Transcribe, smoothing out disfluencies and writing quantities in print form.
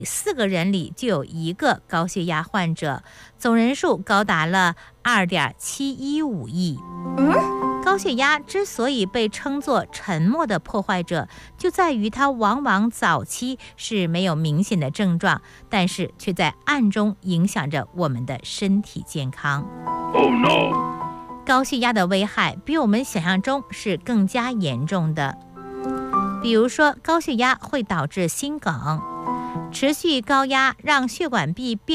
4个人里就有1个高血压患者，总人数高达了2.715亿。高血压之所以被称作沉默的破坏者，就在于它往往早期是没有明显的症状，但是却在暗中影响着我们的身体健康。Oh no! 高血压的危害比我们想象中是更加严重的。比如说，高血压会导致心梗，持续高压让血管壁变